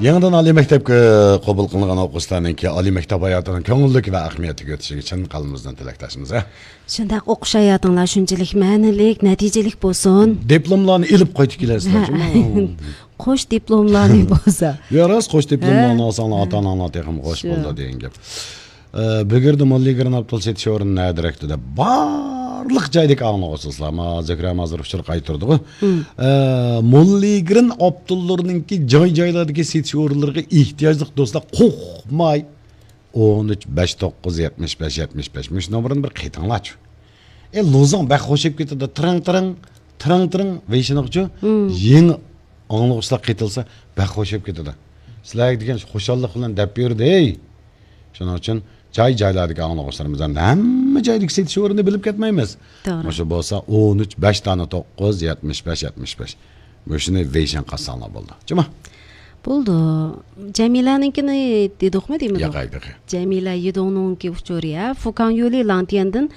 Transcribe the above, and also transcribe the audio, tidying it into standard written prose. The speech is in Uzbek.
Yangidan oliy maktabga qabul qilingan o'quvchilarning oliy maktab hayotining ko'ngillik va ahamiyatiga o'tishiga chin qalbimizdan tilakdoshmiz. Shundaq o'qish hayotinglar shunchalik ma'nilik, natijalik bo'lsin. Diplomlarni ilib qaytib kelasizlar. Qo'sh diplomlarning bo'lsa. Yo'q, qo'sh diplomlarni olsanglar ota-onalar texim qo'sh bo'ldi degan gap. Bugün Milliy granat setish o'rni direktida barliq joydagi anglag'usizlar. Zakram hozir uchur qaytirdi. Milliy gran optullarninki joy-joylardagi setish o'rinlariga ehtiyojli do'stlar qo'rqmay 13 59 75 75 mush nomerini bir qaytinglarchi. Lozon bax qo'shib ketadi. Tring veshinoqchi yangi anglag'usizlar qaytilsa bax qo'shib ketadi. Sizlarga degan xo'shallik bilan deb berdi. Shuning uchun joy-joylardagi anglag'uchilarimizdan hamma joydagi setish o'rnini bilib ketmaymiz. O'sha bo'lsa 13 5 dona 9 75 75. Shuni veshan qasanlar bo'ldi. Juma. Bo'ldi. Jamilaninkini dedikmi deymi? Yo'q, Jamila Yedonunki uchoriya Fukan yo'li Lantiandan